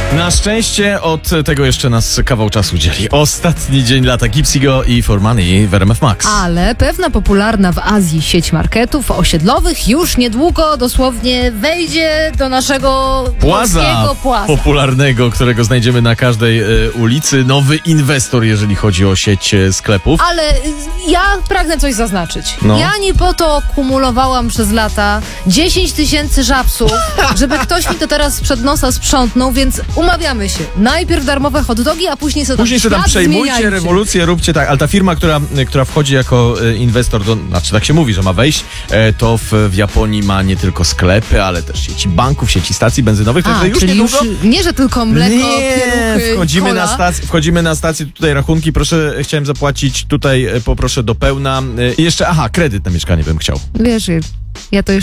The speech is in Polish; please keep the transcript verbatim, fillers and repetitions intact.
Na szczęście od tego jeszcze nas kawał czasu dzieli. Ostatni dzień lata Gipsigo i For Money w R M F Max. Ale pewna popularna w Azji sieć marketów osiedlowych już niedługo dosłownie wejdzie do naszego Płaza polskiego płaza. popularnego, którego znajdziemy na każdej y, ulicy. Nowy inwestor, jeżeli chodzi o sieć y, sklepów. Ale y, ja pragnę coś zaznaczyć. No. Ja nie po to kumulowałam przez lata dziesięć tysięcy żabsów, żeby ktoś mi to teraz przed nosa sprzątnął, więc umawiamy się. Najpierw darmowe hot dogi, a później sobie tam Później sobie tam świat przejmujcie, zmieniajcie. rewolucję, róbcie tak. Ale ta firma, która, która wchodzi jako y, inwestor, do, znaczy tak się mówi, że ma wejść, e, to w, w Japonii ma nie tylko sklepy, ale też sieci banków, sieci stacji benzynowych. A, Także już czyli niedługo... już nie, że tylko mleko, Nie, pieluchy, wchodzimy cola. na, stację, wchodzimy na stację, tutaj rachunki, proszę, chciałem zapłacić, tutaj e, poproszę do pełna. E, I jeszcze, aha, kredyt na mieszkanie bym chciał. Wiesz, ja to